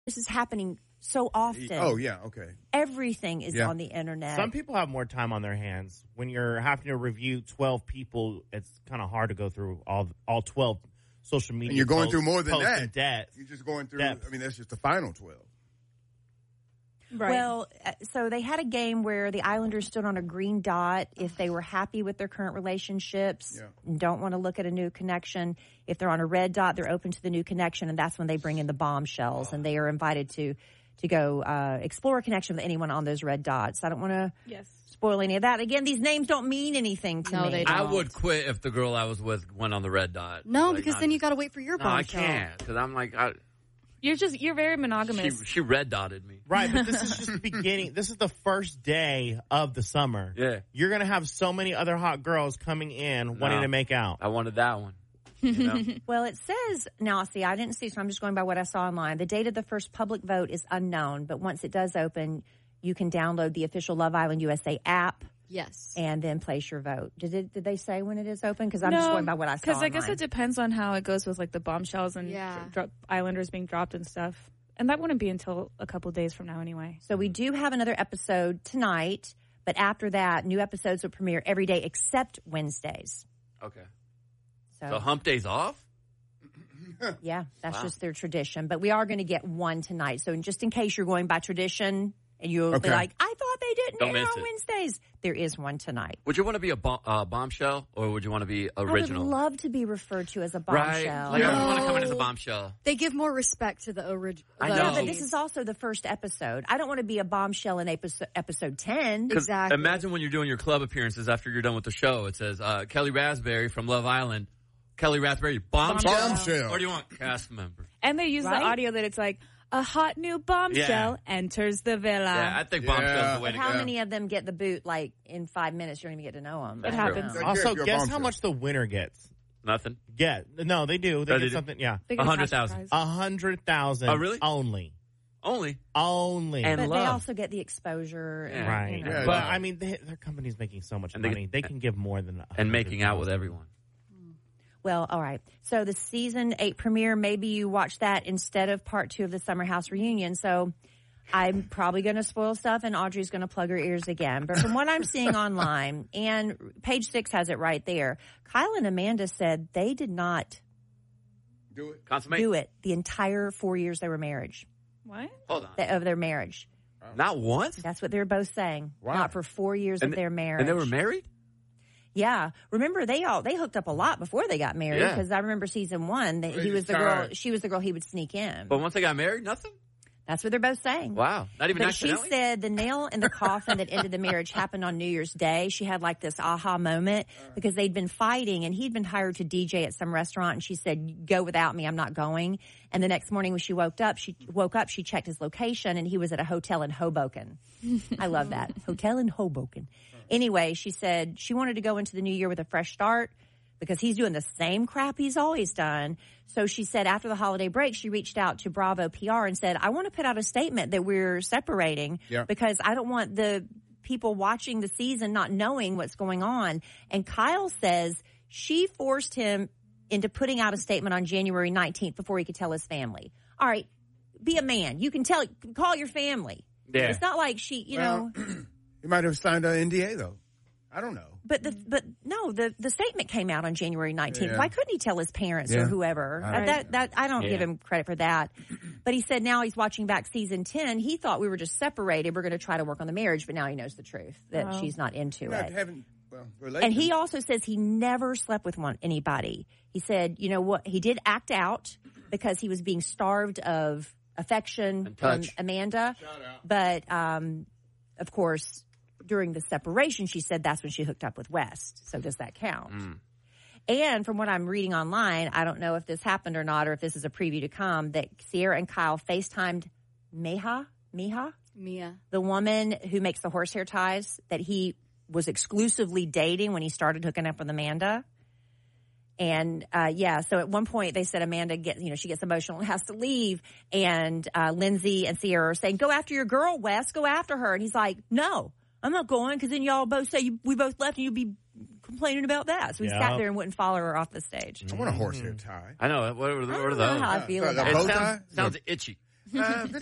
This is happening so often. Oh, yeah, okay. Everything is on the internet. Some people have more time on their hands. When you're having to review 12 people, it's kind of hard to go through all 12 social media. And you're going through more than that. Depth. You're just going through, depth. I mean, that's just the final 12. Right. Well, so they had a game where the Islanders stood on a green dot if they were happy with their current relationships and don't want to look at a new connection. If they're on a red dot, they're open to the new connection, and that's when they bring in the bombshells, and they are invited to go explore a connection with anyone on those red dots. I don't want to spoil any of that. Again, these names don't mean anything to me. They don't. I would quit if the girl I was with went on the red dot. No, because then you got to wait for your bombshell. I can't, because I'm like... You're very monogamous. She red dotted me. Right, but this is just the beginning. This is the first day of the summer. Yeah. You're going to have so many other hot girls coming in wanting to make out. I wanted that one. You know? Well, it says, now see, I didn't see, so I'm just going by what I saw online. The date of the first public vote is unknown, but once it does open, you can download the official Love Island USA app. Yes. And then place your vote. Did they say when it is open? Because I'm just going by what I saw because I online. guess it depends on how it goes with like the bombshells and Islanders being dropped and stuff. And that wouldn't be until a couple of days from now anyway. So we do have another episode tonight, but after that, new episodes will premiere every day except Wednesdays. Okay. So hump day's off? Yeah, that's just their tradition. But we are going to get one tonight. So just in case you're going by tradition and you'll be like, I thought they didn't air on Wednesdays. There is one tonight. Would you want to be a bombshell or would you want to be original? I would love to be referred to as a bombshell. Right. Like, I would want to come in as a bombshell. They give more respect to the original. I know. Yeah, but this is also the first episode. I don't want to be a bombshell in episode 10. Exactly. Imagine when you're doing your club appearances after you're done with the show. It says, Kelly Raspberry from Love Island. Kelly Raspberry, bombshell. Or do you want cast member? And they use the audio that it's like, a hot new bombshell enters the villa. Yeah, I think bombshell's the way to go. How many of them get the boot like in 5 minutes? You don't even get to know them. It happens. Also, guess how much the winner gets? Nothing. No, they do. They get something. Yeah, 100,000. 100,000. Oh, really? Only. And but love. they also get the exposure. And, right. You know. But I mean, their company's making so much money. They can give more than and making out with everyone. Well, all right. So the season 8 premiere, maybe you watch that instead of part 2 of the Summer House reunion. So I'm probably going to spoil stuff and Audrey's going to plug her ears again. But from what I'm seeing online, and page 6 has it right there, Kyle and Amanda said they did not do it the entire 4 years they were married. What? Hold on. Of their marriage. Not once? That's what they're both saying. Wow. Not for 4 years of their marriage. And they were married? Yeah. Remember, they hooked up a lot before they got married. Because I remember season 1, he was the girl, she was the girl he would sneak in. But once they got married, nothing? That's what they're both saying. Wow. Not even But she said the nail in the coffin that ended the marriage happened on New Year's Day. She had like this aha moment because they'd been fighting and he'd been hired to DJ at some restaurant and she said, go without me, I'm not going. And the next morning when she woke up, she checked his location and he was at a hotel in Hoboken. I love that. Hotel in Hoboken. Anyway, she said she wanted to go into the new year with a fresh start because he's doing the same crap he's always done. So she said after the holiday break, she reached out to Bravo PR and said, I want to put out a statement that we're separating because I don't want the people watching the season not knowing what's going on. And Kyle says she forced him into putting out a statement on January 19th before he could tell his family. All right, be a man. You can call your family. Yeah. It's not like she, you know. You might have signed an NDA though. I don't know. But the statement came out on January 19th. Yeah. Why couldn't he tell his parents or whoever? I don't give him credit for that. But he said now he's watching back season 10. He thought we were just separated. We're going to try to work on the marriage, but now he knows the truth that she's not into it. And he also says he never slept with anybody. He said, you know what? He did act out because he was being starved of affection from Amanda. But of course, during the separation, she said that's when she hooked up with West. So does that count? And from what I'm reading online, I don't know if this happened or not, or if this is a preview to come, that Sierra and Kyle FaceTimed Mia, the woman who makes the horsehair ties that he was exclusively dating when he started hooking up with Amanda. And, so at one point they said Amanda she gets emotional and has to leave. And, Lindsay and Sierra are saying, go after your girl, Wes, go after her. And he's like, no, I'm not going because then y'all both say we both left and you'll be complaining about that. So he sat there and wouldn't follow her off the stage. I want a horsehair tie. I know. What are those? I don't know how I feel about it. Sounds itchy. This